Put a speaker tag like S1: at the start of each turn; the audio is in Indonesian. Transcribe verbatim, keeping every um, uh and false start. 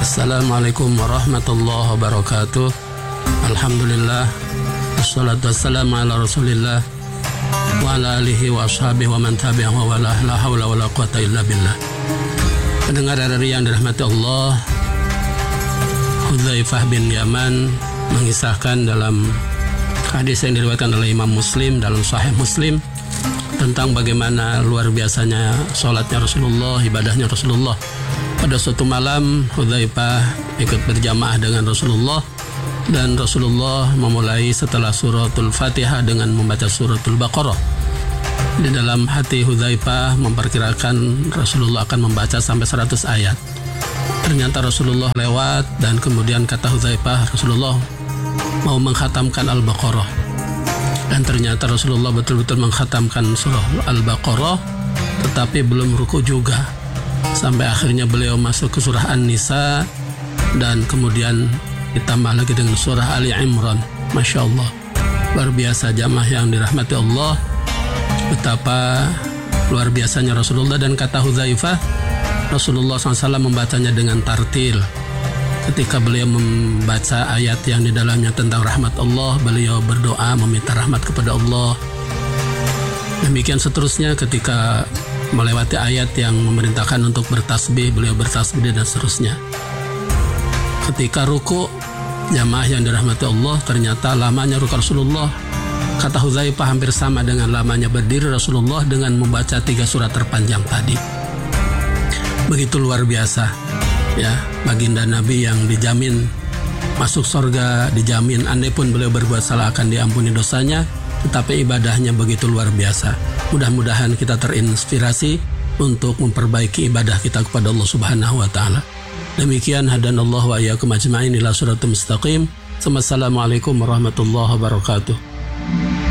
S1: Assalamualaikum warahmatullahi wabarakatuh. Alhamdulillah, wassalatu wassalamu ala rasulillah wa ala alihi wa ashabihi wa man tabi'ahu wa la hawla wa la quwata illa billah. Pendengar R R I yang dirahmati Allah, Hudzaifah bin Yaman mengisahkan dalam hadis yang diriwayatkan oleh Imam Muslim dalam Sahih Muslim tentang bagaimana luar biasanya sholatnya Rasulullah, ibadahnya Rasulullah. Pada suatu malam Hudzaifah ikut berjamaah dengan Rasulullah, dan Rasulullah memulai setelah suratul Fatihah dengan membaca suratul Baqarah. Di dalam hati Hudzaifah memperkirakan Rasulullah akan membaca sampai seratus ayat. Ternyata Rasulullah lewat, dan kemudian kata Hudzaifah, Rasulullah mau mengkhatamkan Al-Baqarah. Dan ternyata Rasulullah betul-betul mengkhatamkan surah Al-Baqarah, tetapi belum ruku juga. Sampai akhirnya beliau masuk ke surah An-Nisa, dan kemudian ditambah lagi dengan surah Ali Imran. Masya Allah, luar biasa jamaah yang dirahmati Allah. Betapa luar biasanya Rasulullah. Dan kata Hudzaifah, Rasulullah shallallahu alaihi wasallam membacanya dengan tartil. Ketika beliau membaca ayat yang di dalamnya tentang rahmat Allah, beliau berdoa meminta rahmat kepada Allah. Demikian seterusnya ketika melewati ayat yang memerintahkan untuk bertasbih, beliau bertasbih, dan seterusnya. Ketika ruku, jamaah yang dirahmati Allah, ternyata lamanya ruku Rasulullah, kata Hudzaifah, hampir sama dengan lamanya berdiri Rasulullah dengan membaca tiga surat terpanjang tadi. Begitu luar biasa, ya, baginda Nabi yang dijamin masuk surga, dijamin andai pun beliau berbuat salah akan diampuni dosanya, tetapi ibadahnya begitu luar biasa. Mudah-mudahan kita terinspirasi untuk memperbaiki ibadah kita kepada Allah Subhanahu wa taala. Demikian, hadanallahu wa iyyakum ajma'in ila siratal mustaqim. Wassalamualaikum warahmatullahi wabarakatuh.